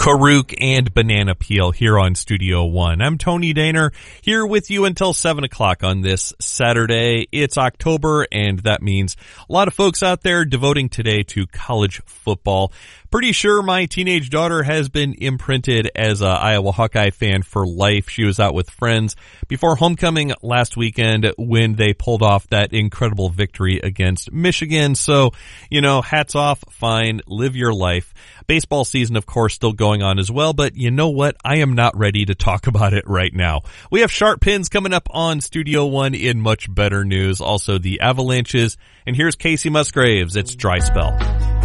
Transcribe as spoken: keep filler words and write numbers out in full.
Karuk and Banana Peel here on Studio One. I'm Tony Daner, here with you until seven o'clock on this Saturday. It's October, and that means a lot of folks out there devoting today to college football. Pretty sure my teenage daughter has been imprinted as a Iowa Hawkeye fan for life. She was out with friends before homecoming last weekend when they pulled off that incredible victory against Michigan. So, you know, hats off, fine, live your life. Baseball season, of course, still going on as well, but you know what? I am not ready to talk about it right now. We have Sharp Pins coming up on Studio One in much better news. Also, the Avalanches. And here's Casey Musgraves. It's Dry Spell.